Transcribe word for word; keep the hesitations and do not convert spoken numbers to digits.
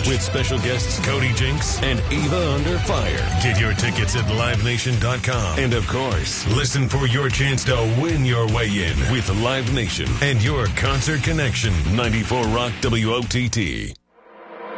with special guests Cody Jinks and Eva Under Fire. Get your tickets at live nation dot com. And of course, listen for your chance to win your way in with Live Nation and your Concert Connection. ninety-four Rock W O T T.